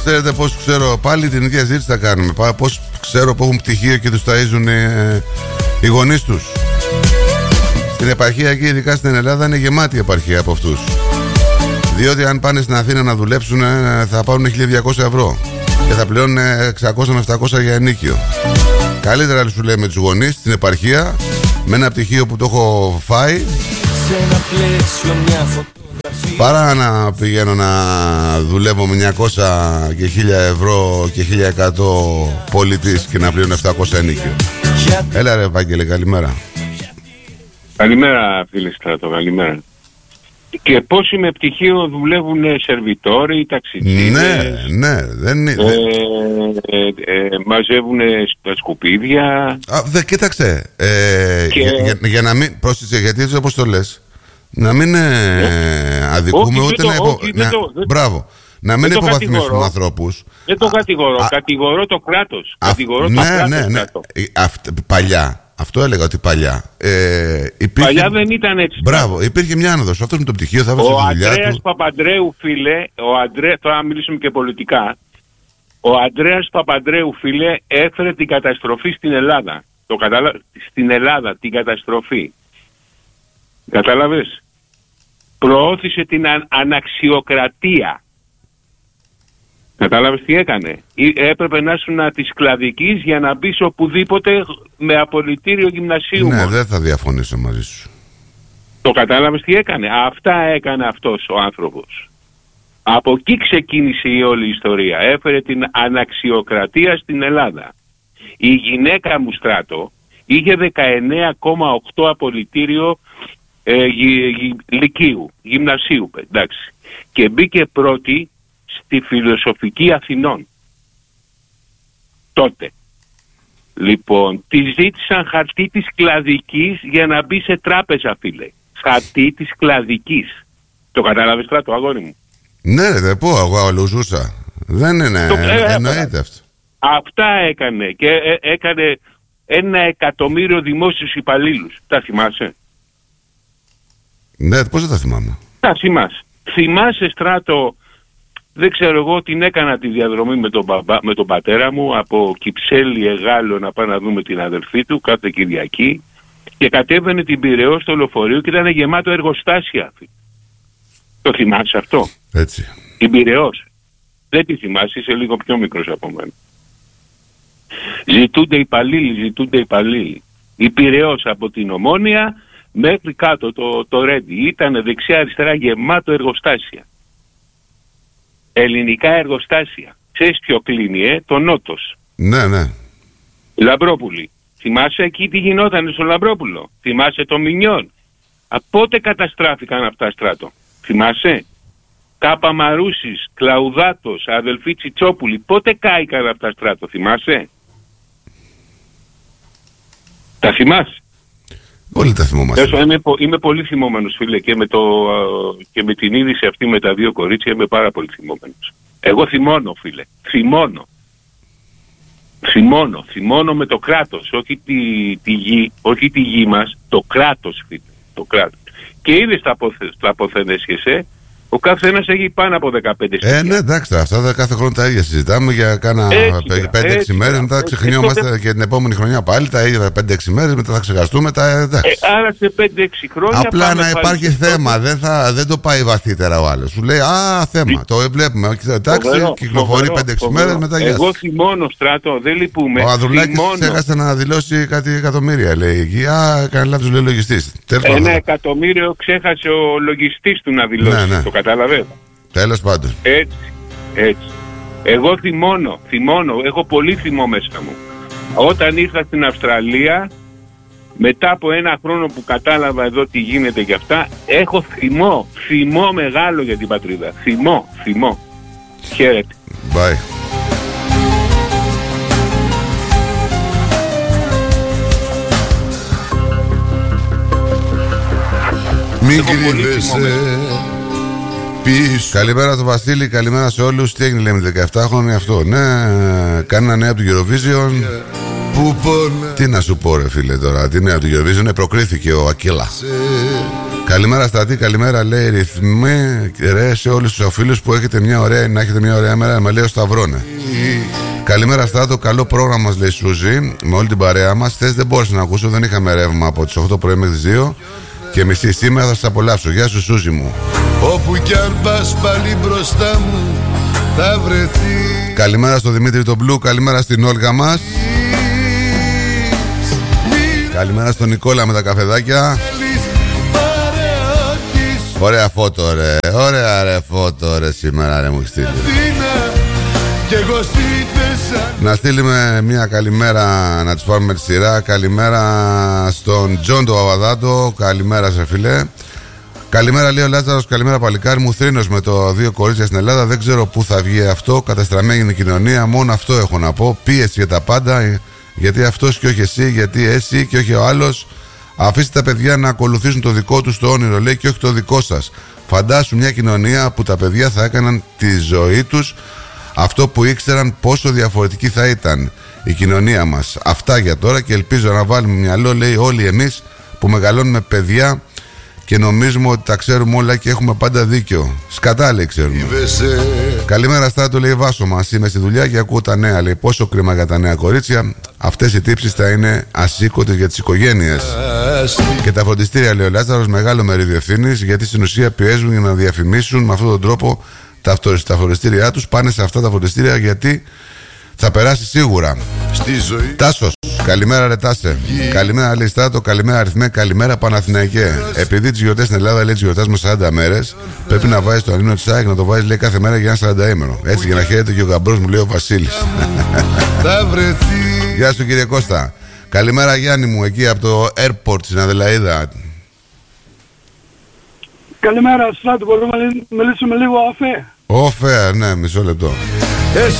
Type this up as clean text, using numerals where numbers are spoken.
Ξέρετε πώς ξέρω, πάλι την ίδια ζήτηση θα κάνουμε. Πώς ξέρω που έχουν πτυχίο και τους ταΐζουν οι γονείς τους. Στην επαρχία εκεί, ειδικά στην Ελλάδα, είναι γεμάτη η επαρχία από αυτούς. Διότι αν πάνε στην Αθήνα να δουλέψουν, θα πάρουν 1.200 ευρώ και θα πληρώνουν 600 με 700 για ενίκιο. Καλύτερα, σου λέει, με τους γονείς στην επαρχία, με ένα πτυχίο που το έχω φάει, παρά να πηγαίνω να δουλεύω με 900 και 1.000 ευρώ και 1.100 πολιτής και να πληρώνω 700 ενίκιο. Έλα ρε Βάγγελε, καλημέρα. Καλημέρα φίλε Στράτο, καλημέρα. Και πόσοι με πτυχίο δουλεύουν σερβιτόροι, ταξιτζίδες? Ναι, δεν είναι. Μαζεύουν τα σκουπίδια. Κοίταξε. Για να μην. Πρόσεξε, γιατί έτσι όπως το λες, να μην αδικούμε ούτε να. Μπράβο. Να μην υποβαθμίσουμε ανθρώπους. Δεν το κατηγορώ. Κατηγορώ το κράτος. Ναι. Παλιά. Αυτό έλεγα, ότι παλιά. Παλιά δεν ήταν έτσι. Μπράβο, υπήρχε μια άνοδος. Αυτός με το πτυχίο θα βάζει τη δουλειά του. Ο Ανδρέας Παπαντρέου, φίλε, τώρα να μιλήσουμε και πολιτικά. Ο Ανδρέας Παπαντρέου, φίλε, έφερε την καταστροφή στην Ελλάδα. Στην Ελλάδα, την καταστροφή. Κατάλαβες? Προώθησε την αναξιοκρατία. Κατάλαβες τι έκανε? Έπρεπε να ήσουν της κλαδικής για να μπεις οπουδήποτε με απολυτήριο γυμνασίου. Ναι, δεν θα διαφωνήσω μαζί σου. Το κατάλαβες τι έκανε? Αυτά έκανε αυτός ο άνθρωπος. Από εκεί ξεκίνησε η όλη ιστορία. Έφερε την αναξιοκρατία στην Ελλάδα. Η γυναίκα μου, Στράτο, είχε 19,8 απολυτήριο λυκείου, γυμνασίου, εντάξει. Και μπήκε πρώτη στη Φιλοσοφική Αθηνών. Τότε. Λοιπόν, τη ζήτησαν χαρτί της κλαδικής για να μπει σε τράπεζα, φίλε. Χαρτί της κλαδικής. Το κατάλαβες, Στράτο, αγόρι μου? Ναι, δεν πω, εγώ αλλουζούσα. Δεν είναι, εννοείται αυτό. Αυτά έκανε και έκανε 1.000.000 δημόσιους υπαλλήλους. Τα θυμάσαι? Ναι, πώς δεν τα θυμάμαι? Τα θυμάσαι. Θυμάσαι, Στράτο, δεν ξέρω εγώ, την έκανα τη διαδρομή με τον πατέρα μου από Κυψέλη Εγάλο να πάμε να δούμε την αδελφή του κάθε Κυριακή και κατέβαινε την Πειραιώ στο λεωφορείο και ήταν γεμάτο εργοστάσια. Το θυμάσαι αυτό? Έτσι. Την Πειραιώ. Δεν τη θυμάσαι, είσαι λίγο πιο μικρός από μένα. Ζητούνται υπαλλήλοι. Η Πειραιώ από την Ομόνια μέχρι κάτω το Ρέντι. Ήταν δεξιά αριστερά γεμάτο εργοστάσια. Ελληνικά εργοστάσια. Ξέρεις ποιο κλείνει, το Νότος. Ναι. Λαμπρόπουλη. Θυμάσαι εκεί τι γινόταν στο Λαμπρόπουλο? Θυμάσαι το Μινιόν? Πότε καταστράφηκαν αυτά, Στράτο? Θυμάσαι? Κάπα Μαρούσης, Κλαουδάτος, αδελφή Τσιτσόπουλη. Πότε κάηκαν αυτά, Στράτο? Θυμάσαι? Τα θυμάσαι? Όλοι τα θυμόμαστε. Είμαι πολύ θυμόμενος, φίλε, και με την είδηση αυτή με τα δύο κορίτσια είμαι πάρα πολύ θυμόμενος. Εγώ θυμώνω, φίλε. Θυμώνω με το κράτος, όχι τη γη μας, το κράτος, φίλε. Το κράτος. Και είδες τα αποθένες και εσύ. Ο καθένας έχει πάνω από 15 στοιχεία. Ναι, εντάξει, αυτά κάθε χρόνο τα ίδια συζητάμε για κάνα 5-6 μέρες. Μετά ξεχνιόμαστε και την επόμενη χρονιά πάλι τα ίδια 5-6 μέρες. Μετά θα ξεχαστούμε τα. Άρα σε 5-6 χρόνια. Απλά να υπάρχει θέμα. Δεν το πάει βαθύτερα ο άλλος. Σου λέει θέμα. Το βλέπουμε. Εντάξει, κυκλοφορεί 5-6 μέρες. Μετά γεια. Εγώ θυμώνω, Στράτο, δεν λυπούμε. Ο Ανδρουλάκης ξέχασε να δηλώσει κάτι εκατομμύρια. Λέει έκανε λάθος, λέει λογιστής. 1 εκατομμύριο ξέχασε ο λογιστής του να δηλώσει. Κατάλαβε. Τέλος πάντων. Έτσι. Εγώ θυμώνω. Έχω πολύ θυμό μέσα μου. Όταν ήρθα στην Αυστραλία, μετά από 1 χρόνο που κατάλαβα εδώ τι γίνεται και αυτά, έχω θυμό μεγάλο για την πατρίδα. Θυμό. Χαίρετε. Bye. Μην κρύβεσαι πίσω. Καλημέρα στο Βασίλη, καλημέρα σε όλους. Τι έγινε, λέμε 17χρονοι αυτό? Ναι, κάνει ένα νέο από το Eurovision. που πονά. Τι να σου πω ρε φίλε τώρα, τη νέα του Eurovision προκρίθηκε ο Ακύλα. Καλημέρα Στατή, καλημέρα λέει ρυθμέ ρε σε όλους τους φίλους που έχετε μια ωραία, να έχετε μια ωραία μέρα. Με λέει ο Σταυρώνε. Καλημέρα Στάτο, καλό πρόγραμμα μας λέει Σούζη, με όλη την παρέα μας. Χθες δεν μπόρεσα να ακούσω, δεν είχαμε ρεύμα από τις 8 πρωί μέχρι τις 2 και μισή. Σήμερα θα σας απολαύσω. Γεια σου Σούζη μου. Όπου κι αν πας πάλι μπροστά μου θα βρεθεί. Καλημέρα στο Δημήτρη τον Μπλου, καλημέρα στην Όλγα μας. Καλημέρα στον Νικόλα με τα καφεδάκια. Ωραία φώτο ρε, ωραία ρε φώτο ρε σήμερα ρε μου έχει στείλει. Να στείλουμε μια καλημέρα, να τους πάρουμε τη σειρά. Καλημέρα στον Τζον το Παπαδάτο. Καλημέρα σε φίλε. Καλημέρα λέει ο Λάζαρος, καλημέρα παλικάρι μου. Θρήνος με το 2 κορίτσια στην Ελλάδα. Δεν ξέρω πού θα βγει αυτό. Καταστραμμένη κοινωνία. Μόνο αυτό έχω να πω. Πίεση για τα πάντα. Γιατί αυτός και όχι εσύ. Γιατί εσύ και όχι ο άλλος. Αφήστε τα παιδιά να ακολουθήσουν το δικό τους το όνειρο, λέει, και όχι το δικό σας. Φαντάσου μια κοινωνία που τα παιδιά θα έκαναν τη ζωή τους αυτό που ήξεραν πόσο διαφορετική θα ήταν η κοινωνία μας. Αυτά για τώρα και ελπίζω να βάλουμε μυαλό, λέει, όλοι εμείς που μεγαλώνουμε παιδιά και νομίζουμε ότι τα ξέρουμε όλα και έχουμε πάντα δίκιο. Σκατά, λέει, ξέρουμε. Καλημέρα Στράτο, λέει Βάσο μας. Είμαι στη δουλειά και ακούω τα νέα, λέει. Πόσο κρίμα για τα νέα κορίτσια. Αυτές οι τύψεις θα είναι ασήκωτες για τις οικογένειες. Και τα φροντιστήρια, λέει ο Λάζαρος, μεγάλο μερίδιο ευθύνης, γιατί στην ουσία πιέζουν για να διαφημίσουν με αυτόν τον τρόπο τα φροντιστήριά τους. Πάνε σε αυτά τα φροντιστήρια γιατί θα περάσει σίγουρα. Τάσος, καλημέρα ρε Τάσε. Καλημέρα λέει Στράτο, καλημέρα Αριθμέ, καλημέρα Παναθηναϊκέ. Επειδή τις γιορτές στην Ελλάδα λέει τις γιορτάζουμε 40 μέρες, πρέπει να βάζεις το ανήμνο της ΑΕΚ, να το βάζεις λέει κάθε μέρα για ένα 40ήμερο. Έτσι για να χαίρεται και ο γαμπρός μου, λέει ο Βασίλης. Γεια σου κύριε Κώστα. Καλημέρα Γιάννη μου, εκεί από το airport στην Αδελαΐδα. Καλημέρα Στράτο, μπορούμε να μιλήσουμε λίγο οφέ. Οφέ, ναι, μισό λεπτό.